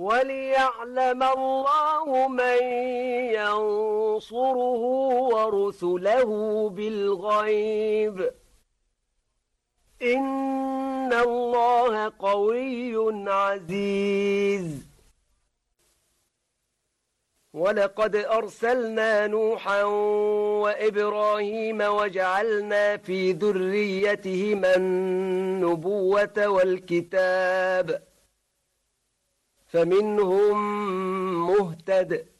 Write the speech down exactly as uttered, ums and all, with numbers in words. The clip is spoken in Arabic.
وليعلم الله من ينصره ورسله بالغيب إن الله قوي عزيز ولقد أرسلنا نوحا وإبراهيم وجعلنا في ذريتهما النبوة والكتاب فمنهم مهتد